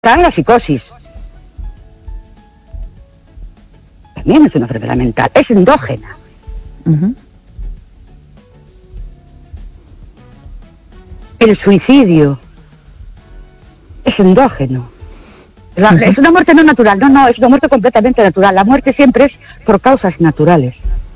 Está la psicosis. También es una enfermedad mental, es endógena. El suicidio es endógeno. Es una muerte no natural, no, es una muerte completamente natural. La muerte siempre es por causas naturales.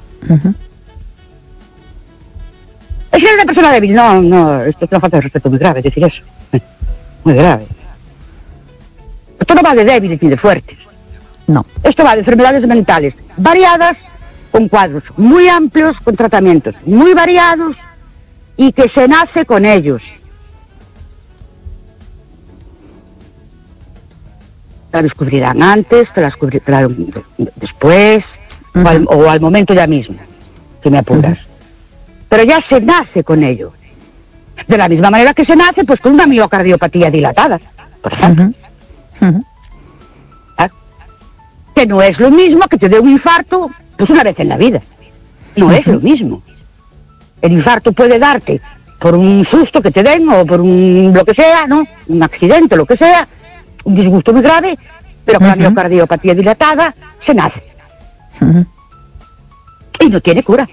¿Es una persona débil? No, esto es una falta de respeto muy grave decir eso. Muy grave. Esto no va de débiles ni de fuertes. No. Esto va de enfermedades mentales variadas, con cuadros muy amplios, con tratamientos muy variados y que se nace con ellos. La descubrirán antes, te la descubrirán después, o al momento ya mismo, si me apuras. Pero ya se nace con ello. De la misma manera que se nace, pues con una miocardiopatía dilatada, por ejemplo. Que no es lo mismo que te dé un infarto, pues una vez en la vida. No es lo mismo. El infarto puede darte por un susto que te den, o por lo que sea, ¿no? Un accidente, lo que sea, un disgusto muy grave, pero con la miocardiopatía dilatada se nace. Y no tiene cura.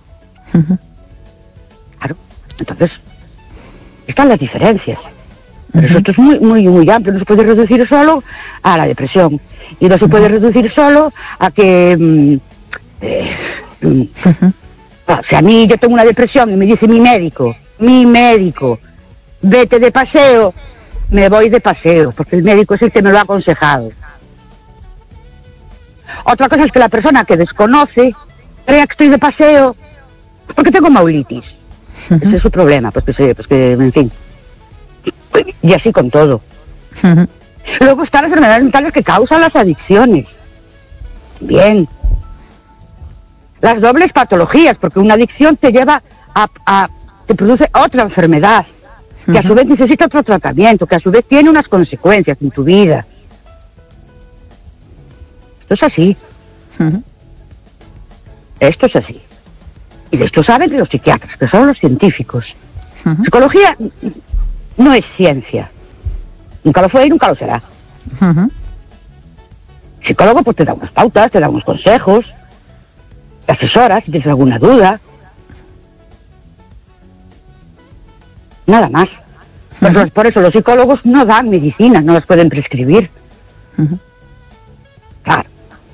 Claro. Entonces, están las diferencias. Pero esto es muy amplio, no se puede reducir solo a la depresión. Y no se puede reducir solo a que... si a mí yo tengo una depresión y me dice mi médico, vete de paseo, me voy de paseo, porque el médico es el que me lo ha aconsejado. Otra cosa es que la persona que desconoce crea que estoy de paseo porque tengo maulitis. Ese es su problema, pues que en fin. Y así con todo. Luego están las enfermedades mentales que causan las adicciones. Bien. Las dobles patologías, porque una adicción te lleva te produce otra enfermedad, que a su vez necesita otro tratamiento, que a su vez tiene unas consecuencias en tu vida. Esto es así. Esto es así. Y de esto saben los psiquiatras, que son los científicos. Psicología no es ciencia. Nunca lo fue y nunca lo será. Psicólogo pues te da unas pautas, te da unos consejos, te asesora si tienes alguna duda. Nada más. Por eso los psicólogos no dan medicinas, no las pueden prescribir. Claro.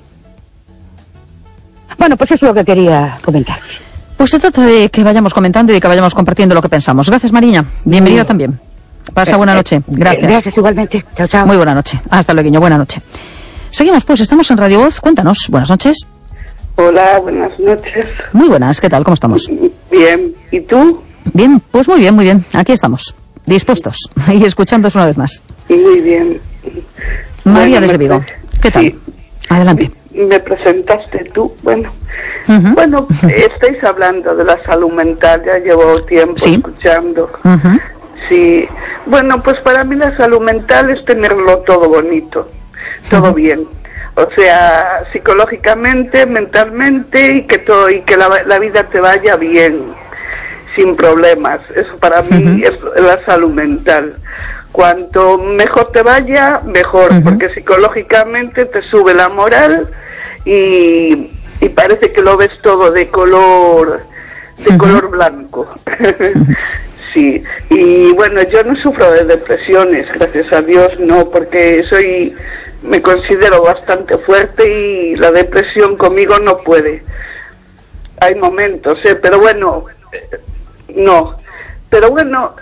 Bueno, pues eso es lo que quería comentar. Pues se trata de que vayamos comentando y de que vayamos compartiendo lo que pensamos. Gracias, Mariña. Bienvenida también. Pasa buena noche. Gracias. Gracias igualmente. Chao, chao. Muy buena noche. Hasta luego. Buena noche. Seguimos, pues. Estamos en Radio Voz. Cuéntanos. Buenas noches. Hola, buenas noches. Muy buenas. ¿Qué tal? ¿Cómo estamos? Bien. ¿Y tú? Bien. Pues muy bien, muy bien. Aquí estamos. Dispuestos. Y escuchándoos una vez más. Muy bien. María desde Vigo. ¿Qué tal? Sí. Adelante. Me presentaste tú, bueno, estáis hablando de la salud mental, ya llevo tiempo escuchando. Sí, bueno, pues para mí la salud mental es tenerlo todo bonito, todo bien, o sea, psicológicamente, mentalmente, y que la vida te vaya bien, sin problemas. Eso para mí es la salud mental. Cuanto mejor te vaya, mejor, porque psicológicamente te sube la moral y parece que lo ves todo de color blanco. Sí, y bueno, yo no sufro de depresiones, gracias a Dios, no, porque me considero bastante fuerte y la depresión conmigo no puede. Hay momentos, pero bueno, no, pero bueno...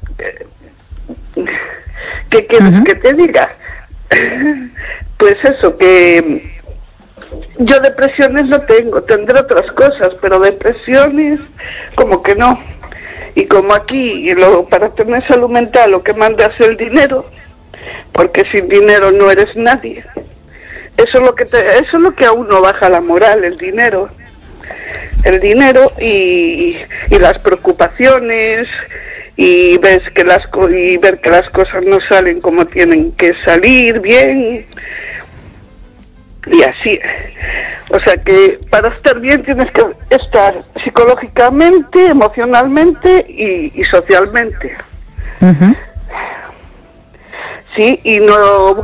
¿Qué quieres que te diga? Pues eso, que yo depresiones no tengo, tendré otras cosas, pero depresiones como que no. Y como aquí, para tener salud mental lo que manda es el dinero, porque sin dinero no eres nadie. Eso es lo que a uno baja la moral, el dinero y las preocupaciones, y ver que las cosas no salen como tienen que salir bien, y así. O sea que para estar bien tienes que estar psicológicamente, emocionalmente y socialmente. Sí, y no